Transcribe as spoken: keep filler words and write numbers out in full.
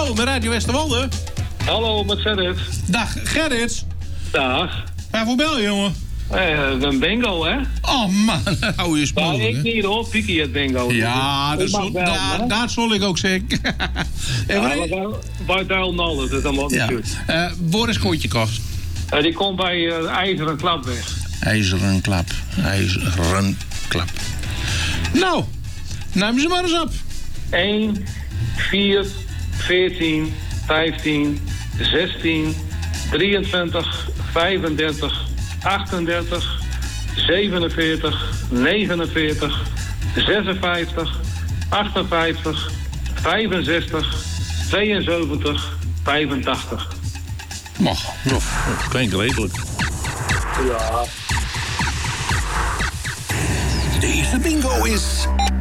Hallo, met Radio Westerwolde. Hallo, met Gerrit. Dag, Gerrit. Dag. Waarvoor bel je, jongen? Eh, een bingo, hè? Oh man, hou je spullen. Nou, ik niet hoor, Piekie het bingo. Ja, dat Ik mag zal, wel, daar, hè? daar zal ik ook zeggen. En Ja, wanneer- maar bij Duil Nallen, dat is allemaal niet ja. goed. Uh, Boris Kootje kost. Eh, die komt bij uh, IJzeren Klap weg. IJzeren klap. IJzeren klap. Nou, neem ze maar eens op. één, vier, veertien, vijftien, zestien, drieëntwintig, vijfendertig, achtendertig, zevenenveertig, negenenveertig, zesenvijftig, achtenvijftig, vijfenzestig, tweeënzeventig, vijfentachtig. Mag. Dat klinkt redelijk. Ja. Deze bingo is